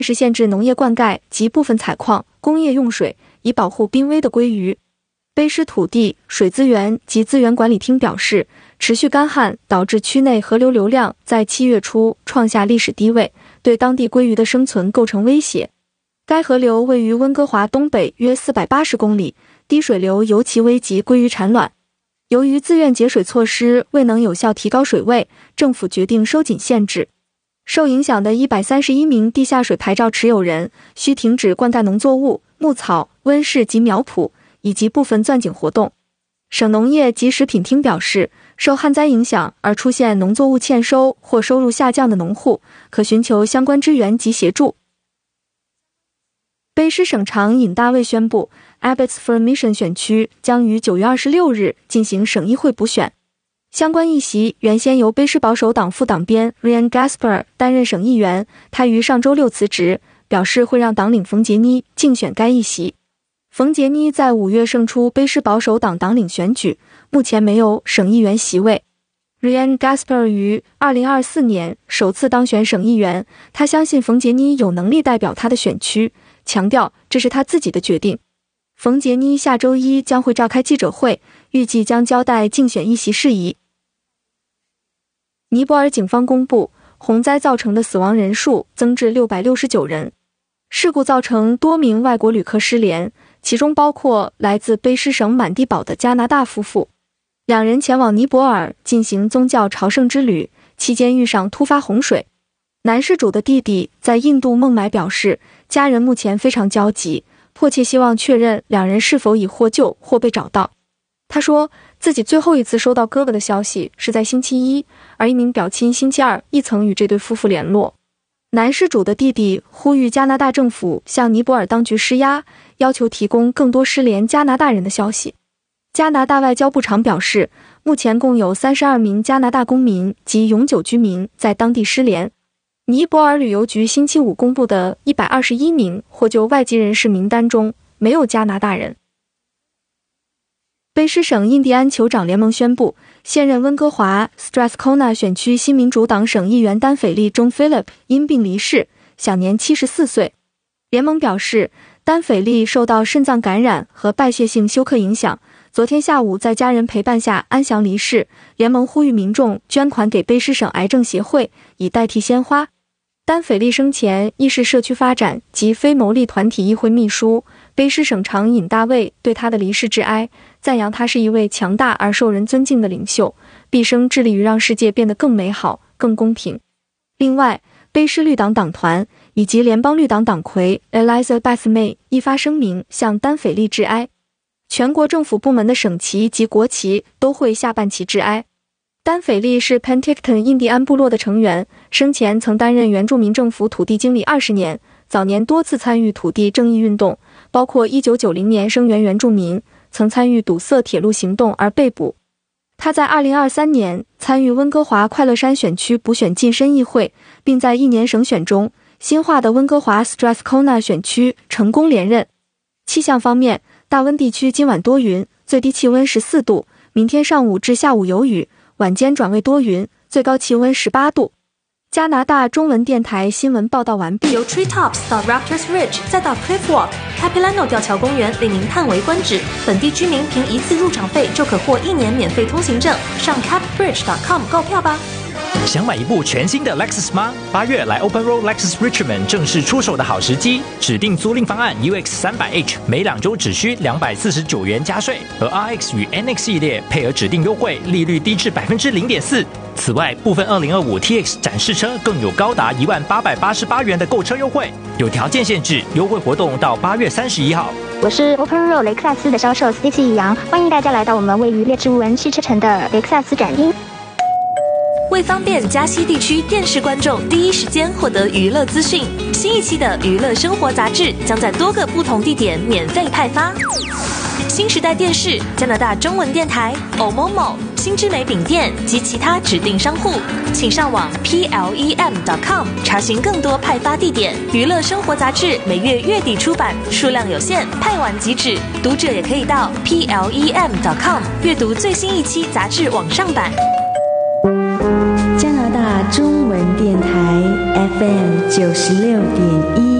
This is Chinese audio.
是限制农业灌溉及部分采矿、工业用水，以保护濒危的鲑鱼。卑诗土地、水资源及资源管理厅表示，持续干旱导致区内河流流量在7月初创下历史低位，对当地鲑鱼的生存构成威胁。该河流位于温哥华东北约480公里，低水流尤其危及鲑鱼产卵。由于自愿节水措施未能有效提高水位，政府决定收紧限制。受影响的131名地下水牌照持有人需停止灌溉农作物、牧草、温室及苗圃，以及部分钻井活动。省农业及食品厅表示，受旱灾影响而出现农作物欠收或收入下降的农户，可寻求相关支援及协助。卑诗省长尹大卫宣布 Abbotsford Mission 选区将于9月26日进行省议会补选。相关议席原先由卑诗保守党副党鞭 Ryan Gasper 担任省议员，他于上周六辞职，表示会让党领冯杰妮竞选该议席。冯杰妮在5月胜出卑诗保守党党领选举，目前没有省议员席位。Ryan Gasper 于2024年首次当选省议员，他相信冯杰妮有能力代表他的选区，强调这是他自己的决定。冯杰妮下周一将会召开记者会，预计将交代竞选议席事宜。尼泊尔警方公布，洪灾造成的死亡人数增至669人。事故造成多名外国旅客失联，其中包括来自卑诗省满地堡的加拿大夫妇。两人前往尼泊尔进行宗教朝圣之旅，期间遇上突发洪水。男事主的弟弟在印度孟买表示，家人目前非常焦急，迫切希望确认两人是否已获救或被找到。他说，自己最后一次收到哥哥的消息是在星期一，而一名表亲星期二亦曾与这对夫妇联络。男事主的弟弟呼吁加拿大政府向尼泊尔当局施压，要求提供更多失联加拿大人的消息。加拿大外交部长表示，目前共有32名加拿大公民及永久居民在当地失联。尼泊尔旅游局星期五公布的121名获救外籍人士名单中没有加拿大人。卑诗省印第安酋长联盟宣布，现任温哥华 Strathcona 选区新民主党省议员丹斐利 John Philip 因病离世，享年74岁。联盟表示，丹斐利受到肾脏感染和败血性休克影响，昨天下午在家人陪伴下安详离世。联盟呼吁民众捐款给卑诗省癌症协会，以代替鲜花。丹斐利生前亦是社区发展及非牟利团体议会秘书。卑诗省长尹大卫对他的离世致哀，赞扬他是一位强大而受人尊敬的领袖，毕生致力于让世界变得更美好、更公平。另外，卑诗绿党党团以及联邦绿党党魁 Elizabeth May 亦发声明向丹斐利致哀。全国政府部门的省旗及国旗都会下半旗致哀。丹斐利是 Penticton 印第安部落的成员，生前曾担任原住民政府土地经理20年，早年多次参与土地正义运动，包括1990年声援原住民，曾参与堵塞铁路行动而被捕。他在2023年参与温哥华快乐山选区补选晋身议会，并在1年省选中新化的温哥华 Strathcona 选区成功连任。气象方面，大温地区今晚多云，最低气温14度，明天上午至下午有雨，晚间转为多云，最高气温18度。加拿大中文电台新闻报道完毕。 由 Treetops 到 Raptors Ridge 再到 Cliff Walk，Capilano 吊桥公园令您叹为观止。本地居民凭1次入场费就可获1年免费通行证，上 capbridge.com 购票吧。 想买一部全新的 Lexus 吗？8月来 Open Road Lexus Richmond 正是出手的好时机，指定租赁方案 UX300H 每2周只需249元加税，而 RX 与 NX 系列配合指定优惠，利率低至0.4%。此外，部分2025 TX 展示车更有高达10888元的购车优惠，有条件限制，优惠活动到8月31号。 我是 Open Road 雷克萨斯的销售 Stacy 杨，欢迎大家来到我们位于列治文汽车城的雷克萨斯展厅。 为方便嘉西地区电视观众第一时间获得娱乐资讯，新一期的娱乐生活杂志将在多个不同地点免费派发。新时代电视、加拿大中文电台、Omomo、新之美饼店及其他指定商户，请上网 plem.com 查询更多派发地点。娱乐生活杂志每月月底出版，数量有限，派完即止。读者也可以到 plem.com 阅读最新一期杂志网上版。 中文电台 FM 96.1。